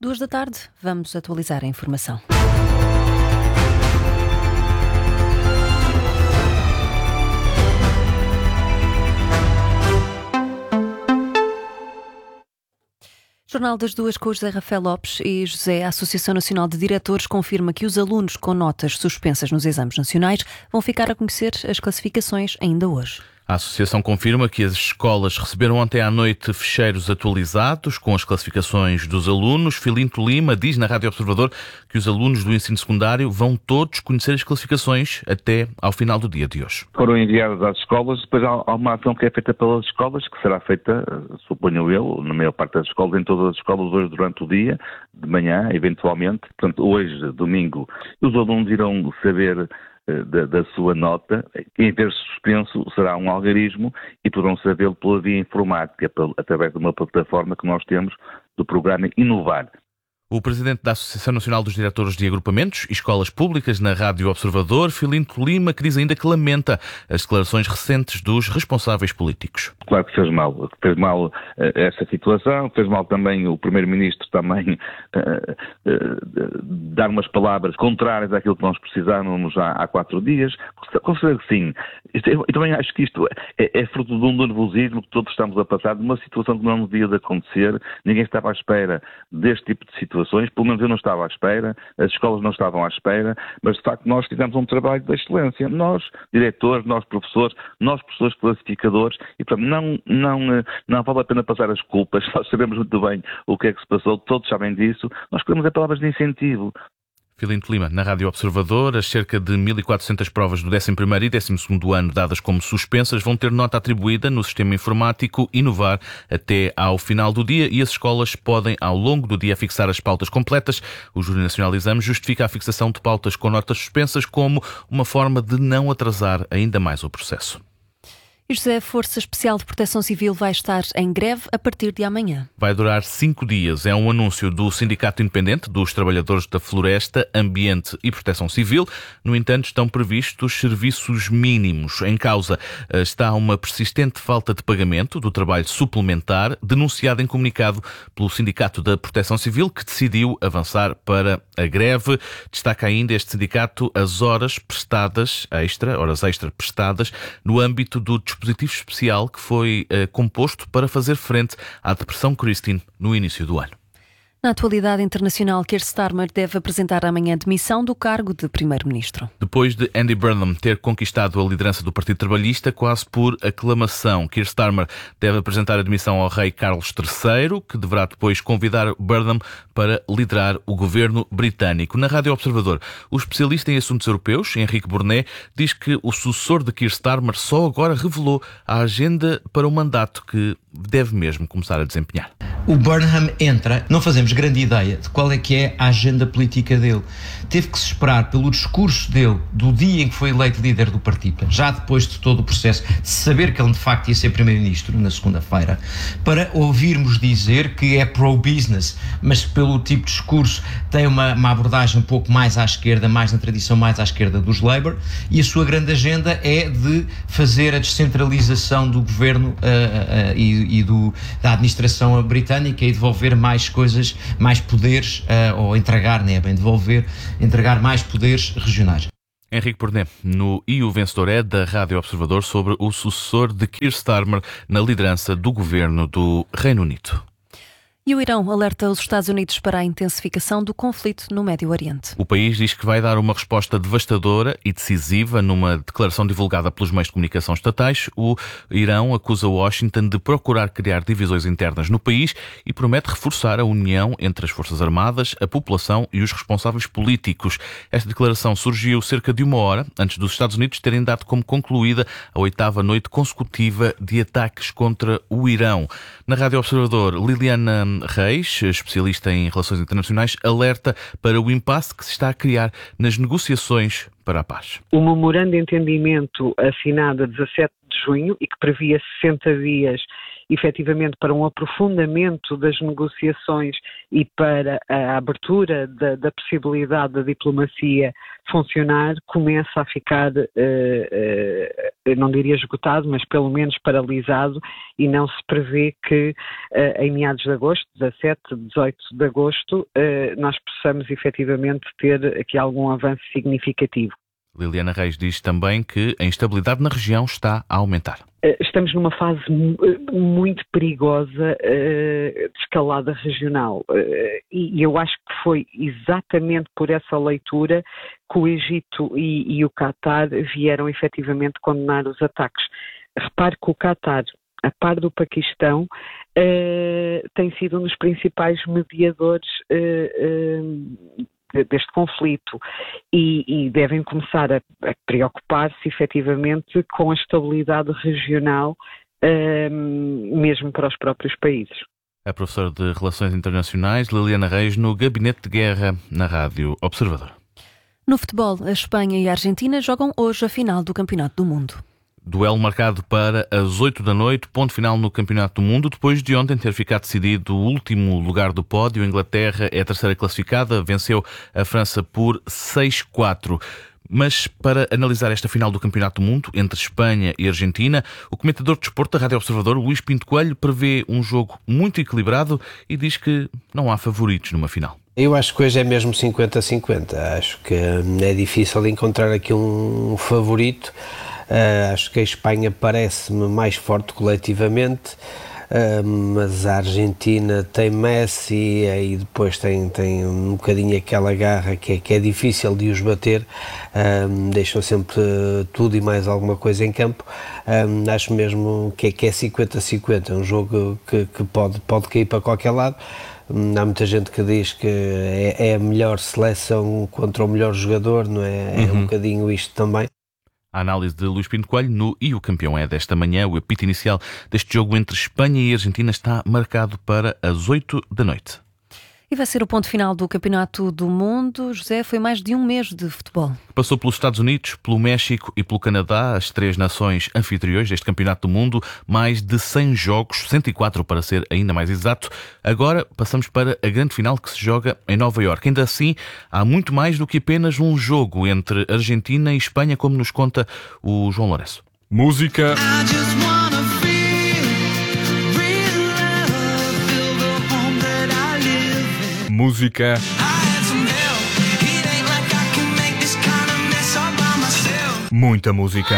2 da tarde, vamos atualizar a informação. Jornal das Duas com o José Rafael Lopes e José. A Associação Nacional de Diretores confirma que os alunos com notas suspensas nos exames nacionais vão ficar a conhecer as classificações ainda hoje. A Associação confirma que as escolas receberam ontem à noite ficheiros atualizados com as classificações dos alunos. Filinto Lima diz na Rádio Observador que os alunos do ensino secundário vão todos conhecer as classificações até ao final do dia de hoje. Foram enviadas às escolas, depois há uma ação que é feita pelas escolas, que será feita, suponho eu, na maior parte das escolas, em todas as escolas hoje durante o dia, de manhã, eventualmente. Portanto, hoje, domingo, os alunos irão saber da sua nota, que em vez de suspenso será um algarismo e poderão sabê-lo pela via informática, através de uma plataforma que nós temos do programa Inovar. O presidente da Associação Nacional dos Diretores de Agrupamentos e Escolas Públicas na Rádio Observador, Filinto Lima, que diz ainda que lamenta as declarações recentes dos responsáveis políticos. Claro que fez mal essa situação, fez mal também o Primeiro-Ministro também dar umas palavras contrárias àquilo que nós precisávamos já há 4 dias. Considero que sim. Eu também acho que isto é fruto de um nervosismo que todos estamos a passar, de uma situação que não devia de acontecer. Ninguém estava à espera deste tipo de situações, pelo menos eu não estava à espera, as escolas não estavam à espera, mas de facto nós fizemos um trabalho de excelência. Nós, diretores, nós professores classificadores, e portanto não vale a pena passar as culpas, nós sabemos muito bem o que é que se passou, todos sabem disso, nós queremos palavras de incentivo. Filinto Lima, na Rádio Observador, as cerca de 1.400 provas do 11º e 12º ano dadas como suspensas vão ter nota atribuída no sistema informático Inovar até ao final do dia e as escolas podem, ao longo do dia, fixar as pautas completas. O Júri Nacional de Exames justifica a fixação de pautas com notas suspensas como uma forma de não atrasar ainda mais o processo. E José, a Força Especial de Proteção Civil vai estar em greve a partir de amanhã. Vai durar 5 dias. É um anúncio do Sindicato Independente dos Trabalhadores da Floresta, Ambiente e Proteção Civil. No entanto, estão previstos serviços mínimos. Em causa está uma persistente falta de pagamento do trabalho suplementar, denunciada em comunicado pelo Sindicato da Proteção Civil, que decidiu avançar para a greve. Destaca ainda este sindicato as horas extra prestadas no âmbito do dispositivo especial que foi composto para fazer frente à Depressão Christine no início do ano. Na atualidade internacional, Keir Starmer deve apresentar amanhã demissão do cargo de Primeiro-Ministro. Depois de Andy Burnham ter conquistado a liderança do Partido Trabalhista quase por aclamação, Keir Starmer deve apresentar a demissão ao rei Carlos III, que deverá depois convidar Burnham para liderar o governo britânico. Na Rádio Observador, o especialista em assuntos europeus, Henrique Burnet, diz que o sucessor de Keir Starmer só agora revelou a agenda para o mandato que deve mesmo começar a desempenhar. O Burnham entra, não fazemos grande ideia de qual é que é a agenda política dele. Teve que se esperar pelo discurso dele do dia em que foi eleito líder do partido, já depois de todo o processo, de saber que ele de facto ia ser primeiro-ministro na segunda-feira, para ouvirmos dizer que é pro-business, mas pelo tipo de discurso tem uma abordagem um pouco mais à esquerda, mais na tradição mais à esquerda dos Labour, e a sua grande agenda é de fazer a descentralização do governo da administração britânica e devolver mais coisas, mais poderes, ou entregar mais poderes regionais. Henrique Burnet, e o vencedor é da Rádio Observador sobre o sucessor de Keir Starmer na liderança do governo do Reino Unido. E o Irão alerta os Estados Unidos para a intensificação do conflito no Médio Oriente. O país diz que vai dar uma resposta devastadora e decisiva numa declaração divulgada pelos meios de comunicação estatais. O Irão acusa Washington de procurar criar divisões internas no país e promete reforçar a união entre as Forças Armadas, a população e os responsáveis políticos. Esta declaração surgiu cerca de 1 hora antes dos Estados Unidos terem dado como concluída a 8ª noite consecutiva de ataques contra o Irão. Na Rádio Observador, Liliana Reis, especialista em relações internacionais, alerta para o impasse que se está a criar nas negociações para a paz. O memorando de entendimento assinado a 17 de junho e que previa 60 dias efetivamente para um aprofundamento das negociações e para a abertura da possibilidade da diplomacia funcionar, começa a ficar, não diria esgotado, mas pelo menos paralisado, e não se prevê que em meados de agosto, 17, 18 de agosto, nós possamos efetivamente ter aqui algum avanço significativo. Liliana Reis diz também que a instabilidade na região está a aumentar. Estamos numa fase muito perigosa de escalada regional e eu acho que foi exatamente por essa leitura que o Egito e o Qatar vieram efetivamente condenar os ataques. Repare que o Qatar, a par do Paquistão, tem sido um dos principais mediadores deste conflito e devem começar a preocupar-se efetivamente com a estabilidade regional, mesmo para os próprios países. A professora de Relações Internacionais, Liliana Reis, no Gabinete de Guerra, na Rádio Observador. No futebol, a Espanha e a Argentina jogam hoje a final do Campeonato do Mundo. Duelo marcado para as 8 da noite, ponto final no Campeonato do Mundo, depois de ontem ter ficado decidido o último lugar do pódio. A Inglaterra é a terceira classificada, venceu a França por 6-4. Mas para analisar esta final do Campeonato do Mundo entre Espanha e Argentina, o comentador de desporto da Rádio Observador, Luís Pinto Coelho, prevê um jogo muito equilibrado e diz que não há favoritos numa final. Eu acho que hoje é mesmo 50-50. Acho que é difícil encontrar aqui um favorito. Acho que a Espanha parece-me mais forte coletivamente, mas a Argentina tem Messi e depois tem um bocadinho aquela garra que é difícil de os bater, deixam sempre tudo e mais alguma coisa em campo. Acho mesmo que é 50-50, é um jogo que pode cair para qualquer lado. Há muita gente que diz que é a melhor seleção contra o melhor jogador, não é? É um bocadinho isto também. A análise de Luís Pinto Coelho no E o Campeão é desta manhã. O apito inicial deste jogo entre Espanha e Argentina está marcado para as 8 da noite. E vai ser o ponto final do Campeonato do Mundo. José, foi mais de um mês de futebol. Passou pelos Estados Unidos, pelo México e pelo Canadá, as três nações anfitriões deste Campeonato do Mundo. Mais de 100 jogos, 104 para ser ainda mais exato. Agora passamos para a grande final que se joga em Nova Iorque. Ainda assim, há muito mais do que apenas um jogo entre Argentina e Espanha, como nos conta o João Lourenço. Música, música, muita música.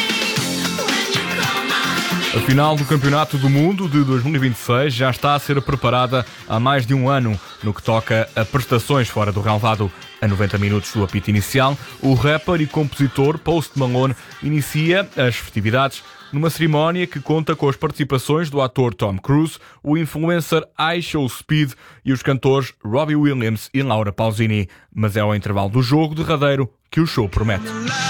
A final do Campeonato do Mundo de 2026 já está a ser preparada há mais de um ano. No que toca a prestações fora do relvado, a 90 minutos do apito inicial, o rapper e compositor Post Malone inicia as festividades numa cerimónia que conta com as participações do ator Tom Cruise, o influencer iShowSpeed e os cantores Robbie Williams e Laura Pausini. Mas é ao intervalo do jogo derradeiro que o show promete.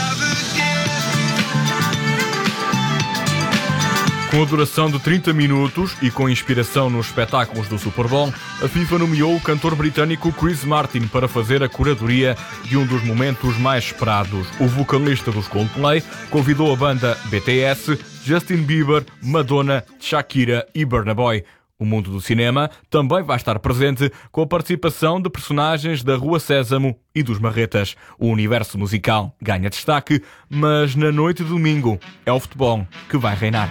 Com a duração de 30 minutos e com inspiração nos espetáculos do Super Bowl, a FIFA nomeou o cantor britânico Chris Martin para fazer a curadoria de um dos momentos mais esperados. O vocalista dos Coldplay convidou a banda BTS, Justin Bieber, Madonna, Shakira e Burna Boy. O mundo do cinema também vai estar presente com a participação de personagens da Rua Sésamo e dos Marretas. O universo musical ganha destaque, mas na noite de domingo é o futebol que vai reinar.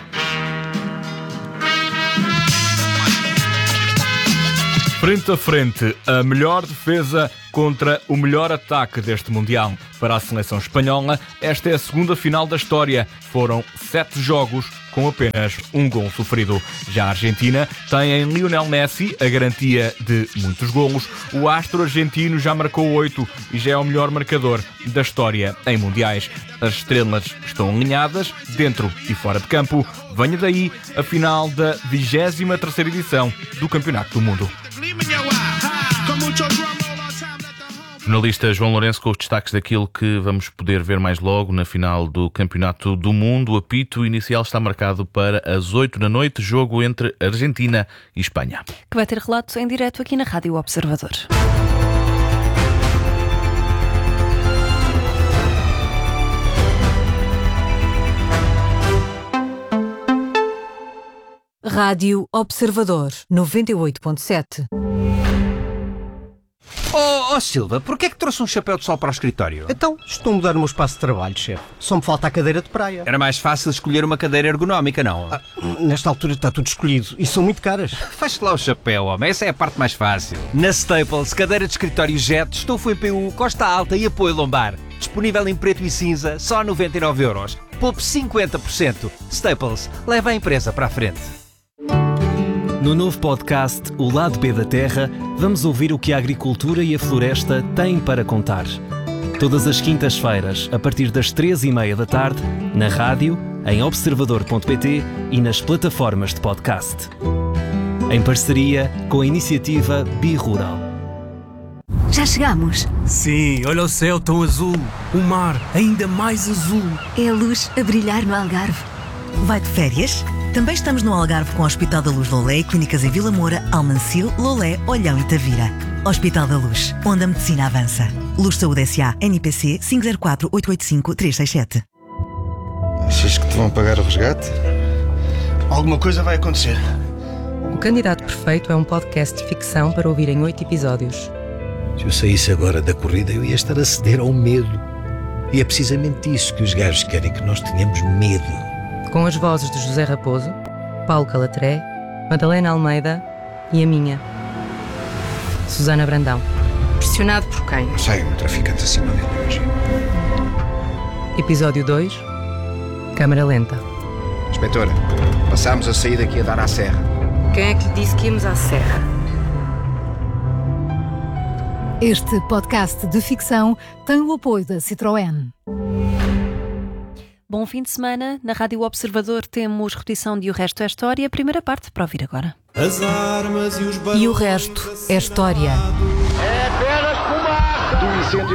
Frente a frente, a melhor defesa contra o melhor ataque deste Mundial. Para a seleção espanhola, esta é a segunda final da história. Foram 7 jogos com apenas um gol sofrido. Já a Argentina tem em Lionel Messi a garantia de muitos golos. O astro argentino já marcou 8 e já é o melhor marcador da história em mundiais. As estrelas estão alinhadas, dentro e fora de campo. Venha daí a final da 23ª edição do Campeonato do Mundo. Jornalista João Lourenço com os destaques daquilo que vamos poder ver mais logo na final do Campeonato do Mundo. O apito inicial está marcado para as 8 da noite, jogo entre Argentina e Espanha. Que vai ter relato em direto aqui na Rádio Observador. Rádio Observador 98.7. Oh Silva, porquê é que trouxe um chapéu de sol para o escritório? Então, estou a mudar o meu espaço de trabalho, chefe. Só me falta a cadeira de praia. Era mais fácil escolher uma cadeira ergonómica, não? Nesta altura está tudo escolhido e são muito caras. Faz-te lá o chapéu, homem. Essa é a parte mais fácil. Na Staples, cadeira de escritório Jet, estofo em PU, costa alta e apoio lombar. Disponível em preto e cinza, só 99€. Poupe 50%. Staples, leva a empresa para a frente. No novo podcast O Lado B da Terra, vamos ouvir o que a agricultura e a floresta têm para contar. Todas as quintas-feiras, a partir das 15h30 da tarde, na rádio, em observador.pt e nas plataformas de podcast. Em parceria com a iniciativa Bi-Rural. Já chegamos. Sim, olha o céu tão azul. O mar ainda mais azul. É a luz a brilhar no Algarve. Vai de férias? Também estamos no Algarve com o Hospital da Luz Lolé e clínicas em Vila Moura, Almancil, Lolé, Olhão e Tavira. Hospital da Luz, onde a medicina avança. Luz Saúde S.A. NPC 504-885-367. Achas que te vão pagar o resgate? Alguma coisa vai acontecer. O Candidato Perfeito é um podcast de ficção para ouvir em 8 episódios. Se eu saísse agora da corrida, eu ia estar a ceder ao medo. E é precisamente isso que os gajos querem, que nós tenhamos medo. Com as vozes de José Raposo, Paulo Calatré, Madalena Almeida e a minha, Susana Brandão. Pressionado por quem? Não sei, um traficante acima dele, imagino. Episódio 2, Câmara Lenta. Inspetora, passámos a sair daqui a dar à serra. Quem é que lhe disse que íamos à serra? Este podcast de ficção tem o apoio da Citroën. Bom fim de semana. Na Rádio Observador temos repetição de O Resto é História. Primeira parte para ouvir agora. As armas e os E o resto é história. É apenas fumaça do incêndio.